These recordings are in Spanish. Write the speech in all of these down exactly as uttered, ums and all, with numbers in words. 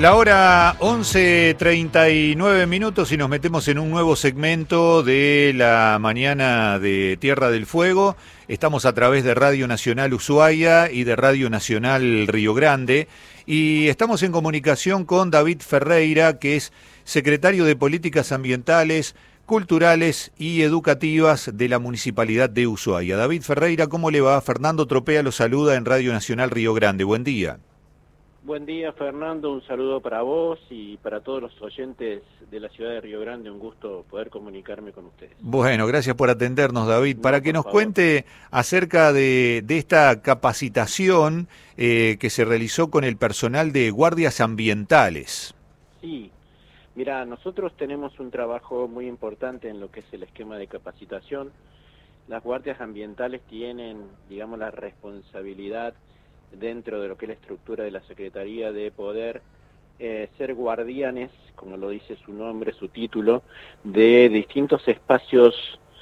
La hora once treinta y nueve minutos y nos metemos en un nuevo segmento de la mañana de Tierra del Fuego. Estamos a través de Radio Nacional Ushuaia y de Radio Nacional Río Grande y estamos en comunicación con David Ferreira, que es secretario de Políticas Ambientales, Culturales y Educativas de la Municipalidad de Ushuaia. David Ferreira, ¿cómo le va? Fernando Tropea lo saluda en Radio Nacional Río Grande. Buen día. Buen día, Fernando, un saludo para vos y para todos los oyentes de la ciudad de Río Grande, un gusto poder comunicarme con ustedes. Bueno, gracias por atendernos, David. No, para que nos favor. cuente acerca de, de esta capacitación eh, que se realizó con el personal de guardias ambientales. Sí, mira, nosotros tenemos un trabajo muy importante en lo que es el esquema de capacitación. Las guardias ambientales tienen, digamos, la responsabilidad dentro de lo que es la estructura de la Secretaría de poder eh, ser guardianes, como lo dice su nombre, su título, de distintos espacios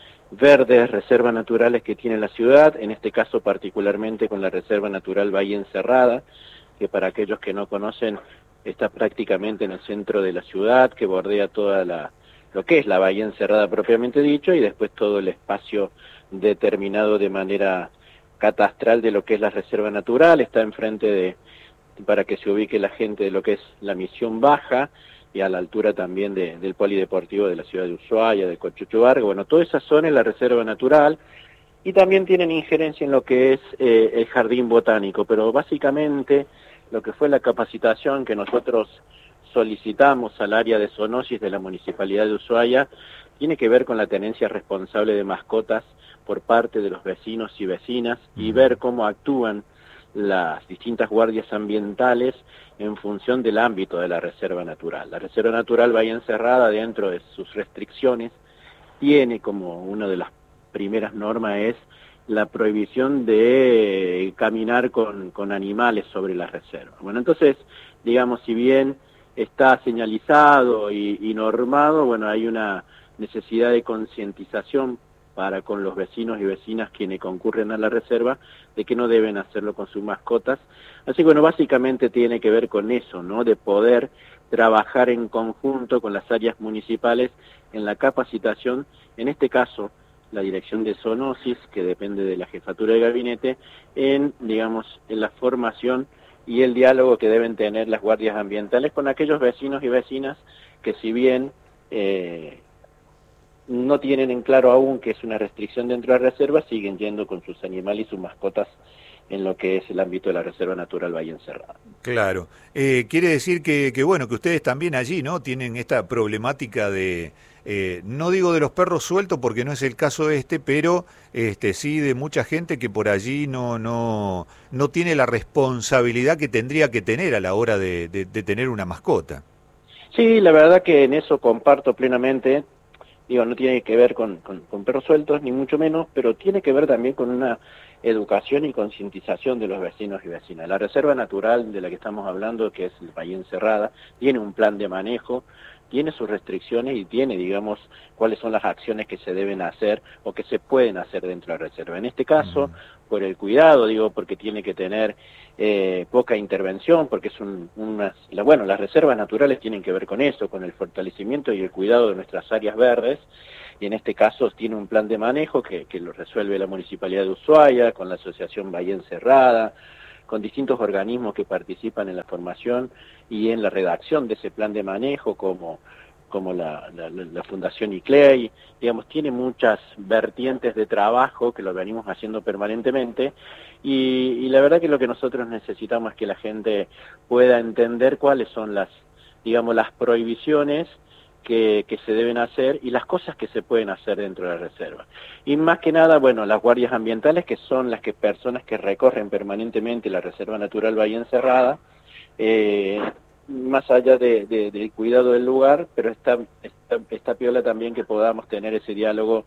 verdes, reservas naturales que tiene la ciudad, en este caso particularmente con la Reserva Natural Bahía Encerrada, que para aquellos que no conocen está prácticamente en el centro de la ciudad, que bordea toda la lo que es la Bahía Encerrada propiamente dicho, y después todo el espacio determinado de manera catastral de lo que es la reserva natural, está enfrente de, para que se ubique la gente, de lo que es la Misión Baja, y a la altura también de, del polideportivo de la ciudad de Ushuaia, de Cochuchubargo. Bueno, toda esa zona es la reserva natural, y también tienen injerencia en lo que es eh, el jardín botánico, pero básicamente lo que fue la capacitación que nosotros solicitamos al área de zoonosis de la Municipalidad de Ushuaia, tiene que ver con la tenencia responsable de mascotas por parte de los vecinos y vecinas y ver cómo actúan las distintas guardias ambientales en función del ámbito de la reserva natural. La reserva natural Bahía Encerrada, dentro de sus restricciones, tiene como una de las primeras normas es la prohibición de caminar con, con animales sobre la reserva. Bueno, entonces, digamos, si bien está señalizado y, y normado, bueno, hay una necesidad de concientización para con los vecinos y vecinas quienes concurren a la reserva, de que no deben hacerlo con sus mascotas. Así que bueno, básicamente tiene que ver con eso, ¿no? De poder trabajar en conjunto con las áreas municipales en la capacitación, en este caso, la Dirección de Zoonosis, que depende de la Jefatura de Gabinete, en, digamos, en la formación y el diálogo que deben tener las guardias ambientales con aquellos vecinos y vecinas que si bien eh, no tienen en claro aún que es una restricción dentro de la reserva, siguen yendo con sus animales y sus mascotas en lo que es el ámbito de la Reserva Natural Bahía Encerrada. Claro. Eh, quiere decir que, que, bueno, que ustedes también allí, ¿no?, tienen esta problemática de, eh, no digo de los perros sueltos porque no es el caso este, pero este sí de mucha gente que por allí no, no, no tiene la responsabilidad que tendría que tener a la hora de, de, de tener una mascota. Sí, la verdad que en eso comparto plenamente. Digo, no tiene que ver con, con, con perros sueltos, ni mucho menos, pero tiene que ver también con una educación y concientización de los vecinos y vecinas. La reserva natural de la que estamos hablando, que es el Bahía Encerrada, tiene un plan de manejo, tiene sus restricciones y tiene, digamos, cuáles son las acciones que se deben hacer o que se pueden hacer dentro de la reserva. En este caso, por el cuidado, digo, porque tiene que tener eh, poca intervención, porque es un, unas, la, bueno, las reservas naturales tienen que ver con eso, con el fortalecimiento y el cuidado de nuestras áreas verdes, y en este caso tiene un plan de manejo que, que lo resuelve la Municipalidad de Ushuaia, con la Asociación Bahía Encerrada, con distintos organismos que participan en la formación y en la redacción de ese plan de manejo, como, como la, la, la Fundación ICLEI, digamos, tiene muchas vertientes de trabajo que lo venimos haciendo permanentemente, y, y la verdad que lo que nosotros necesitamos es que la gente pueda entender cuáles son las, digamos, las prohibiciones Que, que se deben hacer y las cosas que se pueden hacer dentro de la reserva. Y más que nada, bueno, las guardias ambientales, que son las que personas que recorren permanentemente la Reserva Natural Bahía Encerrada, eh, más allá de, de, del cuidado del lugar, pero está, está, está piola también que podamos tener ese diálogo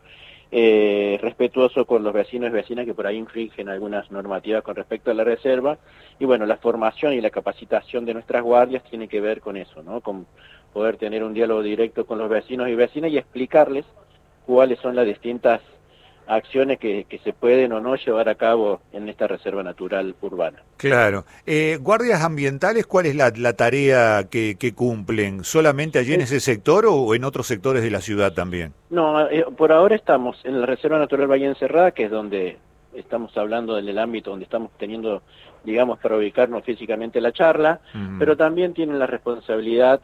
eh, respetuoso con los vecinos y vecinas que por ahí infringen algunas normativas con respecto a la reserva. Y bueno, la formación y la capacitación de nuestras guardias tiene que ver con eso, ¿no? Con poder tener un diálogo directo con los vecinos y vecinas y explicarles cuáles son las distintas acciones que, que se pueden o no llevar a cabo en esta reserva natural urbana. Claro. Eh, guardias ambientales, ¿cuál es la, la tarea que, que cumplen? ¿Solamente allí en Es, ese sector o en otros sectores de la ciudad también? no, eh, por ahora estamos en la Reserva Natural Bahía Encerrada, que es donde estamos hablando del ámbito donde estamos teniendo, digamos, para ubicarnos físicamente la charla, Mm. pero también tienen la responsabilidad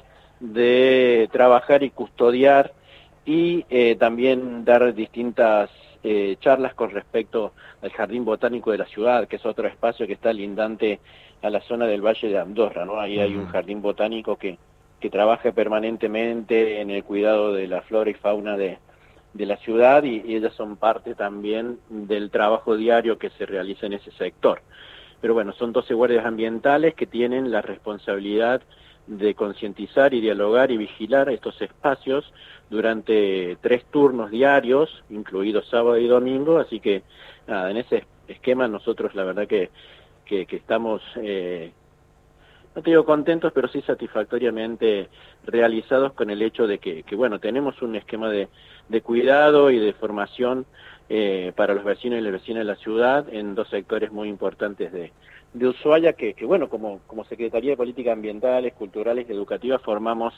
de trabajar y custodiar y eh, también dar distintas eh, charlas con respecto al Jardín Botánico de la ciudad, que es otro espacio que está lindante a la zona del Valle de Andorra, ¿no? Ahí hay un Mm. jardín botánico que, que trabaja permanentemente en el cuidado de la flora y fauna de, de la ciudad y, y ellas son parte también del trabajo diario que se realiza en ese sector. Pero bueno, son doce guardias ambientales que tienen la responsabilidad de concientizar y dialogar y vigilar estos espacios durante tres turnos diarios, incluidos sábado y domingo, así que nada, en ese esquema nosotros la verdad que, que, que estamos, eh, no te digo contentos, pero sí satisfactoriamente realizados con el hecho de que, que bueno, tenemos un esquema de, de cuidado y de formación eh, para los vecinos y las vecinas de la ciudad en dos sectores muy importantes de de Ushuaia, que, que bueno, como, como Secretaría de Políticas Ambientales, Culturales y Educativas formamos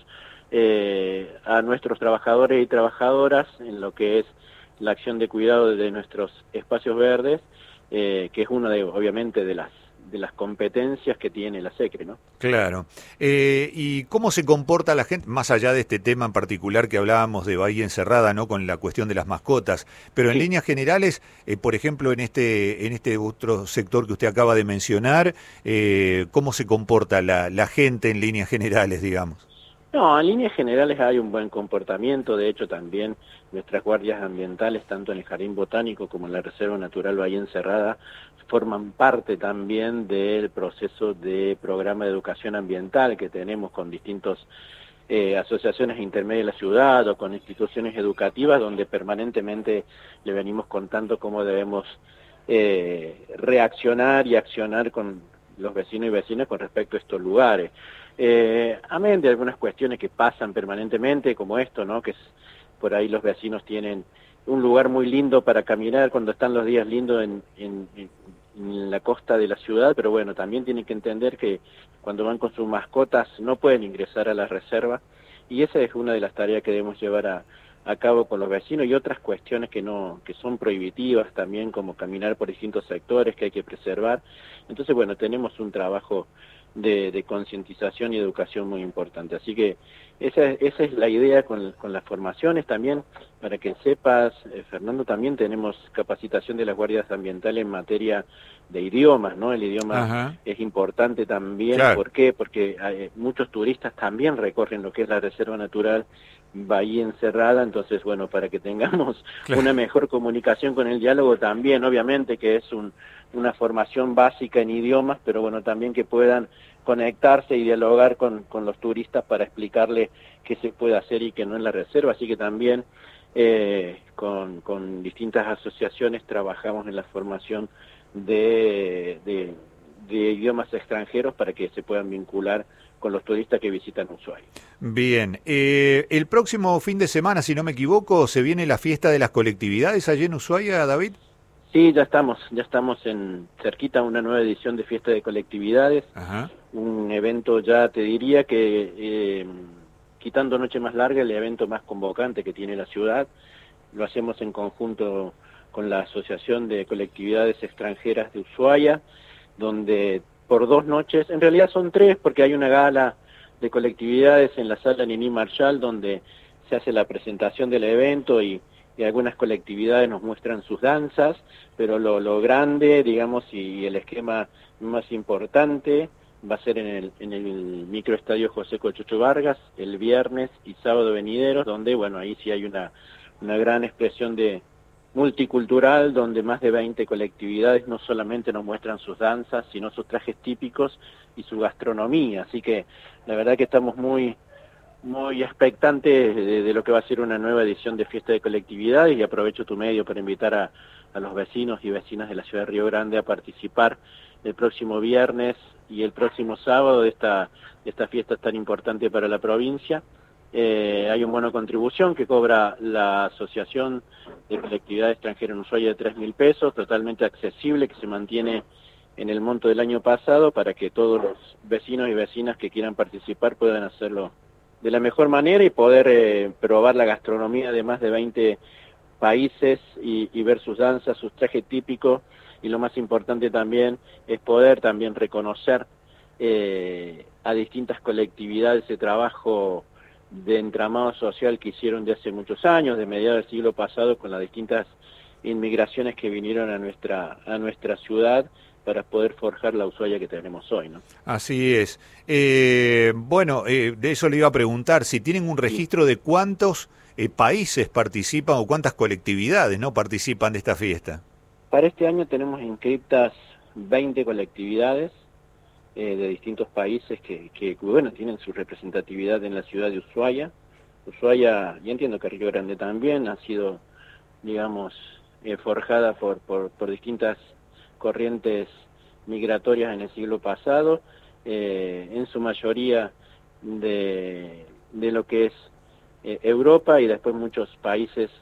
eh, a nuestros trabajadores y trabajadoras en lo que es la acción de cuidado de nuestros espacios verdes, eh, que es una de, obviamente, de las de las competencias que tiene la SECRE, ¿no? Claro. Eh, ¿y cómo se comporta la gente, más allá de este tema en particular que hablábamos de Bahía Encerrada, ¿no? Con la cuestión de las mascotas, pero en Sí. líneas generales, eh, por ejemplo, en este, en este otro sector que usted acaba de mencionar, eh, ¿cómo se comporta la, la gente en líneas generales, digamos? No, en líneas generales hay un buen comportamiento, de hecho también nuestras guardias ambientales, tanto en el Jardín Botánico como en la Reserva Natural Bahía Encerrada, forman parte también del proceso de programa de educación ambiental que tenemos con distintos eh, asociaciones intermedias de la ciudad o con instituciones educativas donde permanentemente le venimos contando cómo debemos eh, reaccionar y accionar con los vecinos y vecinas con respecto a estos lugares. Eh, amén de algunas cuestiones que pasan permanentemente, como esto, ¿no? Que es, por ahí los vecinos tienen un lugar muy lindo para caminar cuando están los días lindos en, en, en la costa de la ciudad, pero bueno, también tienen que entender que cuando van con sus mascotas no pueden ingresar a la reserva, y esa es una de las tareas que debemos llevar a, a cabo con los vecinos, y otras cuestiones que no que son prohibitivas también, como caminar por distintos sectores que hay que preservar. Entonces, bueno, tenemos un trabajo de, de concientización y educación muy importante. Así que esa, esa es la idea con, con las formaciones también, para que sepas, eh, Fernando, también tenemos capacitación de las guardias ambientales en materia de idiomas, ¿no? El idioma Ajá. es importante también, Claro. ¿por qué? Porque eh, muchos turistas también recorren lo que es la Reserva Natural Bahía Encerrada, entonces, bueno, para que tengamos Claro. una mejor comunicación con el diálogo también, obviamente que es un, una formación básica en idiomas, pero bueno, también que puedan conectarse y dialogar con, con los turistas para explicarle qué se puede hacer y qué no en la reserva, así que también eh, con, con distintas asociaciones trabajamos en la formación de, de, de idiomas extranjeros para que se puedan vincular con los turistas que visitan Ushuaia. Bien, eh, el próximo fin de semana, si no me equivoco, se viene la fiesta de las colectividades allí en Ushuaia, David. Sí, ya estamos, ya estamos en cerquita a una nueva edición de Fiesta de Colectividades, Ajá. un evento ya te diría que, eh, quitando Noche Más Larga, el evento más convocante que tiene la ciudad, lo hacemos en conjunto con la Asociación de Colectividades Extranjeras de Ushuaia, donde por dos noches, en realidad son tres porque hay una gala de colectividades en la sala Nini Marshall donde se hace la presentación del evento y y algunas colectividades nos muestran sus danzas, pero lo, lo grande, digamos, y el esquema más importante va a ser en el, en el microestadio José Cochucho Vargas, el viernes y sábado venideros, donde, bueno, ahí sí hay una, una gran expresión de multicultural, donde más de veinte colectividades no solamente nos muestran sus danzas, sino sus trajes típicos y su gastronomía, así que la verdad que estamos muy muy expectante de, de lo que va a ser una nueva edición de Fiesta de Colectividades, y aprovecho tu medio para invitar a, a los vecinos y vecinas de la ciudad de Río Grande a participar el próximo viernes y el próximo sábado de esta, de esta fiesta tan importante para la provincia, Eh, hay un bono de contribución que cobra la Asociación de Colectividad Extranjera en Ushuaia de tres mil pesos, totalmente accesible, que se mantiene en el monto del año pasado para que todos los vecinos y vecinas que quieran participar puedan hacerlo de la mejor manera y poder eh, probar la gastronomía de más de veinte países y, y ver sus danzas, sus trajes típicos, y lo más importante también es poder también reconocer eh, a distintas colectividades ese trabajo de entramado social que hicieron de hace muchos años, de mediados del siglo pasado, con las distintas inmigraciones que vinieron a nuestra, a nuestra ciudad para poder forjar la Ushuaia que tenemos hoy, ¿no? Así es. Eh, bueno, eh, de eso le iba a preguntar, si tienen un registro de cuántos eh, países participan o cuántas colectividades no participan de esta fiesta. Para este año tenemos inscriptas veinte colectividades eh, de distintos países que, que, bueno, tienen su representatividad en la ciudad de Ushuaia. Ushuaia, y entiendo que Río Grande también, ha sido, digamos, eh, forjada por, por, por distintas corrientes migratorias en el siglo pasado, eh, en su mayoría de, de lo que es eh, Europa y después muchos países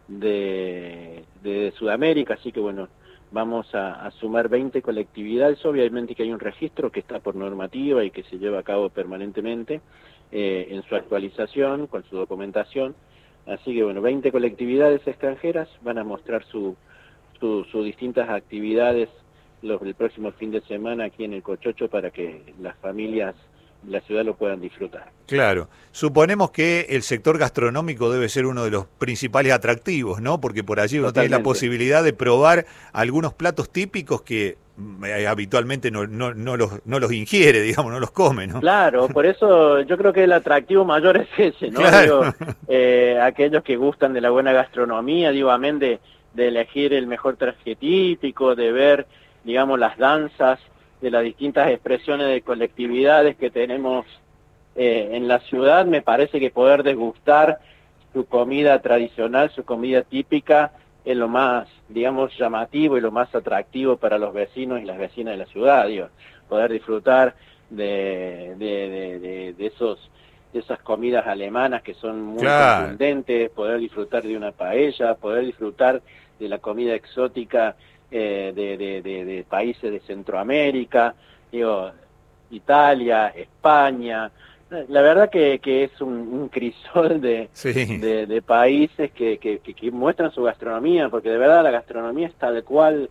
de, de Sudamérica, así que bueno, vamos a, a sumar veinte colectividades. Obviamente que hay un registro que está por normativa y que se lleva a cabo permanentemente eh, en su actualización, con su documentación, así que bueno, veinte colectividades extranjeras van a mostrar su sus su distintas actividades los, el próximo fin de semana aquí en el Cochocho para que las familias de la ciudad lo puedan disfrutar. Claro, suponemos que el sector gastronómico debe ser uno de los principales atractivos, ¿no? Porque por allí uno tiene la posibilidad de probar algunos platos típicos que eh, habitualmente no, no, no, los, no los ingiere, digamos, no los come, ¿no? Claro, por eso yo creo que el atractivo mayor es ese, ¿no? Claro. Digo, eh, aquellos que gustan de la buena gastronomía, digo, amén de de elegir el mejor traje típico, de ver, digamos, las danzas, de las distintas expresiones de colectividades que tenemos eh, en la ciudad, me parece que poder degustar su comida tradicional, su comida típica, es lo más, digamos, llamativo y lo más atractivo para los vecinos y las vecinas de la ciudad, digo, poder disfrutar de, de, de, de, de esos de esas comidas alemanas que son muy claro. contundentes, poder disfrutar de una paella, poder disfrutar de la comida exótica eh, de, de, de, de países de Centroamérica, digo, Italia, España. La verdad que, que es un, un crisol de, sí. de, de países que, que, que, que muestran su gastronomía, porque de verdad la gastronomía es tal cual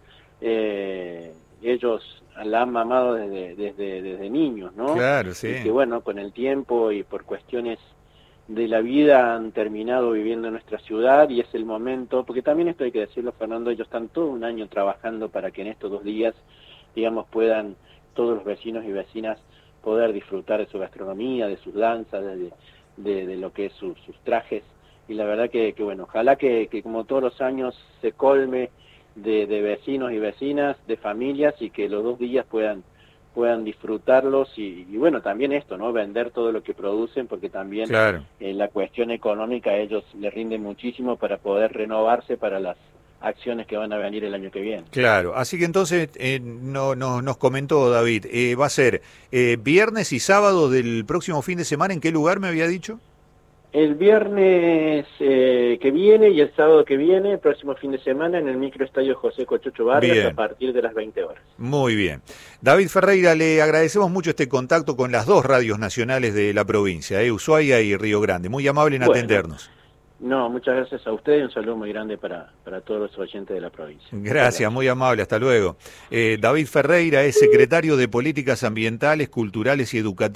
eh, ellos la han mamado desde, desde, desde niños, ¿no? Claro, sí. Y que bueno, con el tiempo y por cuestiones de la vida han terminado viviendo en nuestra ciudad y es el momento, porque también esto hay que decirlo, Fernando, ellos están todo un año trabajando para que en estos dos días, digamos, puedan todos los vecinos y vecinas poder disfrutar de su gastronomía, de sus danzas, de, de, de lo que es su, sus trajes, y la verdad que, que bueno, ojalá que, que como todos los años se colme de, de vecinos y vecinas, de familias, y que los dos días puedan puedan disfrutarlos y, y bueno, también esto, ¿no? Vender todo lo que producen, porque también claro. eh, la cuestión económica a ellos les rinde muchísimo para poder renovarse para las acciones que van a venir el año que viene. Claro, así que entonces eh, no, no, nos comentó David, eh, va a ser eh, viernes y sábado del próximo fin de semana, ¿en qué lugar me había dicho? El viernes eh, que viene y el sábado que viene, el próximo fin de semana, en el microestadio José Cochocho Vargas, bien. A partir de las veinte horas. Muy bien. David Ferreira, le agradecemos mucho este contacto con las dos radios nacionales de la provincia, eh, Ushuaia y Río Grande. Muy amable en bueno, atendernos. No, muchas gracias a usted y un saludo muy grande para, para todos los oyentes de la provincia. Gracias, gracias. Muy amable, hasta luego. Eh, David Ferreira es secretario de Políticas Ambientales, Culturales y Educativas